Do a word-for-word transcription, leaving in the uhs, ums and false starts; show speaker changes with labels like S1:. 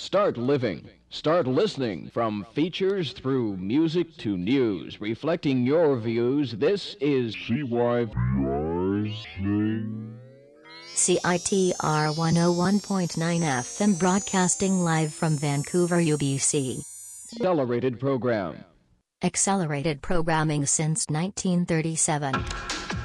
S1: Start living. Start listening. From features through music to news, reflecting your views. This is
S2: C Y Yours Name.
S3: C I T R one oh one point nine F M broadcasting live from Vancouver, U B C.
S1: Accelerated Program.
S3: Accelerated programming since nineteen thirty-seven.